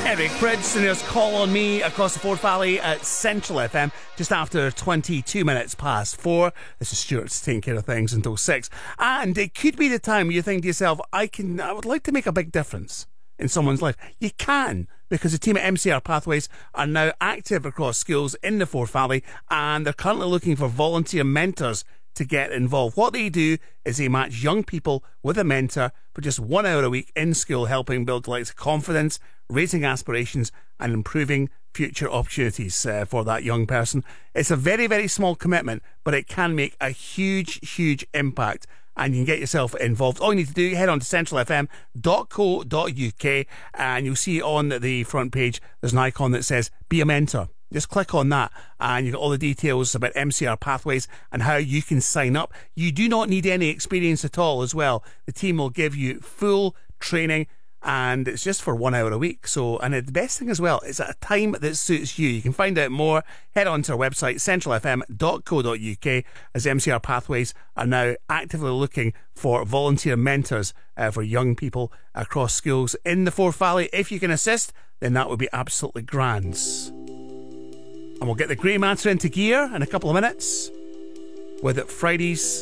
Eric Prydz, and there's Call on Me across the Forth Valley at Central FM, just after 22 minutes past 4. This is Stuart taking care of things until 6. And it could be the time you think to yourself, I would like to make a big difference in someone's life. You can, because the team at MCR Pathways are now active across schools in the Forth Valley, and they're currently looking for volunteer mentors to get involved. What they do is they match young people with a mentor for just 1 hour a week in school, helping build like confidence, raising aspirations and improving future opportunities for that young person. It's a very, very small commitment, but it can make a huge, huge impact, and you can get yourself involved. All you need to do, head on to centralfm.co.uk and you'll see on the front page there's an icon that says Be a Mentor. Just click on that and you've got all the details about MCR Pathways and how you can sign up. You do not need any experience at all as well. The team will give you full training, and it's just for 1 hour a week. And the best thing as well is at a time that suits you. You can find out more. Head on to our website, centralfm.co.uk, as MCR Pathways are now actively looking for volunteer mentors for young people across schools in the Forth Valley. If you can assist, then that would be absolutely grand. And we'll get the Grey Matter into gear in a couple of minutes with it Friday's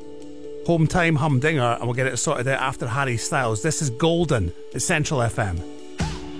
Home Time Humdinger, and we'll get it sorted out after Harry Styles. This is Golden at Central FM.